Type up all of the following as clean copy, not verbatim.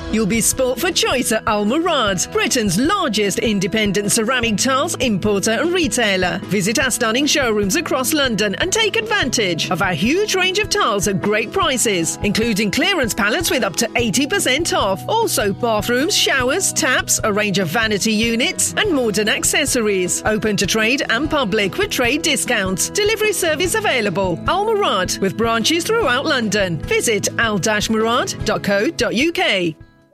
You'll be sport for choice at Al Murad, Britain's largest independent ceramic tiles importer and retailer. Visit our stunning showrooms across London and take advantage of our huge range of tiles at great prices, including clearance pallets with up to 80% off. Also bathrooms, showers, taps, a range of vanity units and modern accessories. Open to trade and public with trade discounts. Delivery service available. Al Murad, with branches throughout London. Visit al-murad.co.uk.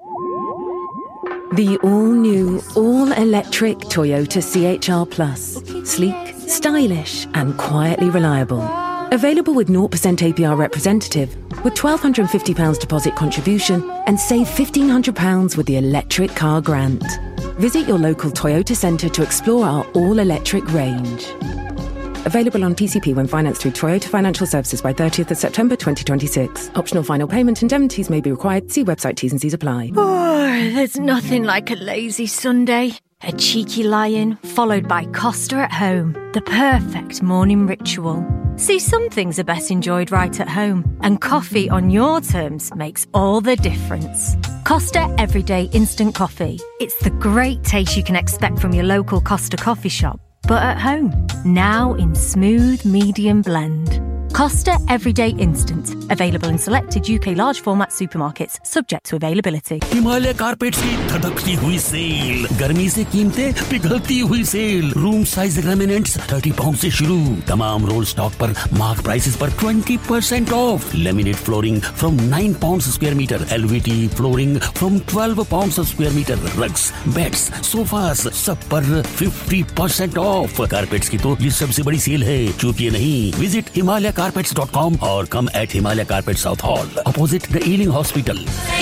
The all-new, all-electric Toyota CHR Plus. Sleek, stylish and quietly reliable. Available with 0% APR representative, with £1,250 deposit contribution and save £1,500 with the electric car grant. Visit your local Toyota centre to explore our all-electric range. Available on PCP when financed through Toyota Financial Services by 30th of September 2026. Optional final payment indemnities may be required. See website T's and C's apply. Oh, there's nothing like a lazy Sunday. A cheeky lie-in, followed by Costa at home. The perfect morning ritual. See, some things are best enjoyed right at home, and coffee on your terms makes all the difference. Costa Everyday Instant Coffee. It's the great taste you can expect from your local Costa coffee shop, but at home. Now in smooth medium blend. Costa Everyday Instant. Available in selected UK large format supermarkets, subject to availability. Himalaya carpets की धड़कती हुई cell, गर्मी से कीमतें पिघलती हुई cell, room size laminates 30 pound से शुरू, तमाम role stock पर मार्क प्राइसेस पर 20% of, laminate flooring from 9 pound square metre, एलवीटी flooring from 12 pound square metre, rugs, beds, sofas सब पर 50% ऑफ। कारपेट्स की तो ये सबसे बड़ी सेल है, चूकिए नहीं। Visit himalaycarpets.com or come at Himalaya Carpet South Hall, opposite the Ealing Hospital.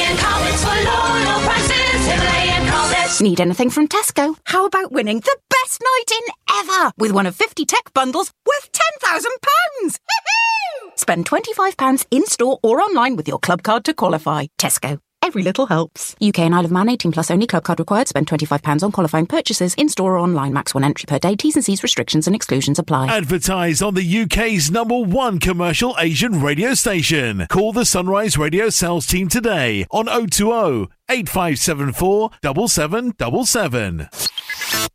Need anything from Tesco? How about winning the best night in ever with one of 50 tech bundles worth £10,000? Spend £25 in-store or online with your club card to qualify. Tesco. Every little helps. UK and Isle of Man 18 plus only. Club card required. Spend £25 on qualifying purchases in-store or online. Max 1 entry per day. T's and C's restrictions and exclusions apply. Advertise on the UK's #1 commercial Asian radio station. Call the Sunrise Radio sales team today on 020 8574 7777.